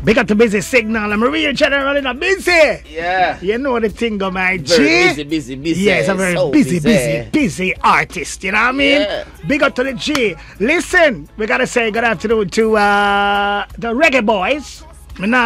Big up to Busy Signal. I'm a real general in a busy. Yeah. You know the thing, my G. Very busy. Yeah, it's a very so busy artist. You know what I mean? Yeah. Big up to the G. Listen, we gotta say good afternoon to the Reggae Boys.